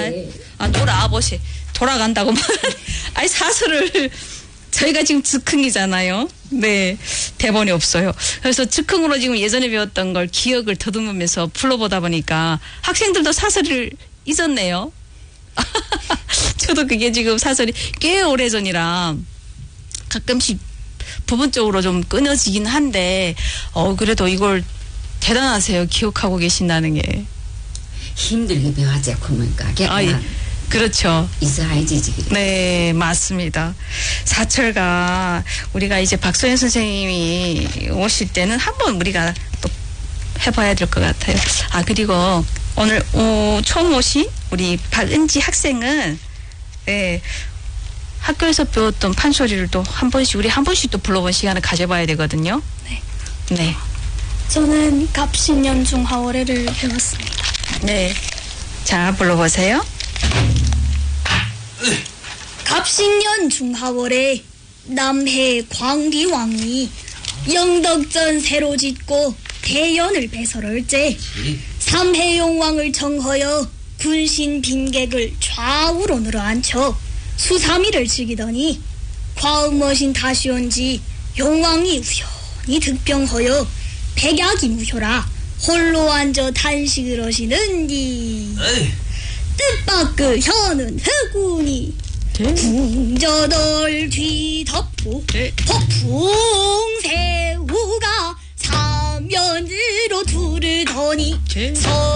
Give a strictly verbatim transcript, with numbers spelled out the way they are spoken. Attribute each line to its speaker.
Speaker 1: 네. 아, 놀아보시. 돌아간다고. 아니, 사설을 저희가 지금 즉흥이잖아요. 네. 대본이 없어요. 그래서 즉흥으로 지금 예전에 배웠던 걸 기억을 더듬으면서 불러보다 보니까 학생들도 사설을 잊었네요. 저도 그게 지금 사설이 꽤 오래전이라 가끔씩 부분적으로 좀 끊어지긴 한데, 어, 그래도 이걸 대단하세요. 기억하고 계신다는 게.
Speaker 2: 힘들게 배웠지, 그러니까.
Speaker 1: 아, 예. 그렇죠.
Speaker 2: 있어야지, 지금.
Speaker 1: 네, 맞습니다. 사철가, 우리가 이제 박소연 선생님이 오실 때는 한번 우리가 또 해봐야 될 것 같아요. 아, 그리고 오늘, 오, 처음 오신 우리 박은지 학생은, 네, 학교에서 배웠던 판소리를 또 한 번씩, 우리 한 번씩 또 불러본 시간을 가져봐야 되거든요.
Speaker 3: 네.
Speaker 1: 네.
Speaker 3: 저는 갑신년중 하월해를 배웠습니다.
Speaker 1: 네. 자, 불러보세요.
Speaker 3: 갑신년중 하월에 남해 광기왕이 영덕전 새로 짓고 대연을 배설할제 삼해용왕을 정하여 군신 빈객을 좌우로 늘어앉혀 수삼일을 즐기더니 과음머신 다시 온지 용왕이 우연히 득병하여 백약이 무효라 홀로 앉아 단식을 하시는디 뜻밖의 현은 흑운이 궁저돌 뒤덮고 폭풍새우가 사면으로 두르더니 서